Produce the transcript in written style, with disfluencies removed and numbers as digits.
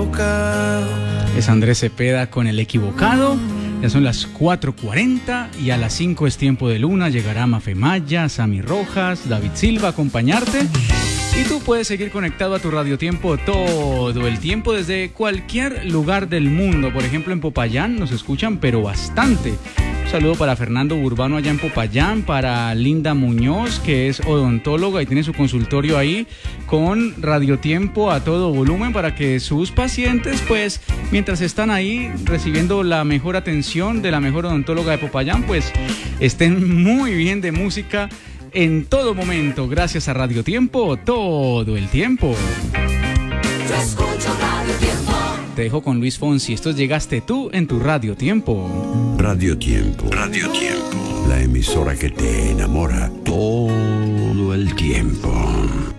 equivocado. Es Andrés Cepeda con El Equivocado. Ya son las 4:40 y a las 5 es tiempo de Luna. Llegará Mafe Maya, Sammy Rojas, David Silva a acompañarte. Y tú puedes seguir conectado a tu radiotiempo todo el tiempo desde cualquier lugar del mundo. Por ejemplo, en Popayán nos escuchan, pero bastante. Un saludo para Fernando Urbano allá en Popayán, para Linda Muñoz, que es odontóloga y tiene su consultorio ahí con radiotiempo a todo volumen para que sus pacientes, pues, mientras están ahí recibiendo la mejor atención de la mejor odontóloga de Popayán, pues, estén muy bien de música en todo momento, gracias a Radio Tiempo, todo el tiempo. Yo escucho Radio Tiempo. Te dejo con Luis Fonsi. Esto es Llegaste Tú en tu Radio Tiempo. Radio Tiempo. Radio Tiempo. La emisora que te enamora todo el tiempo.